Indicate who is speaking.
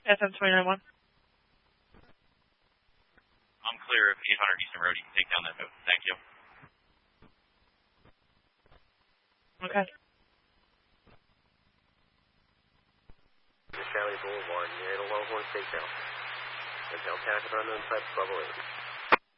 Speaker 1: SM 291.
Speaker 2: I'm clear of 800 Eastern Road. You can take down that note. Thank you.
Speaker 1: Okay.
Speaker 3: Charlie Boulevard, near the Longhorn Steakhouse. Hotel Tax unknown type 1208.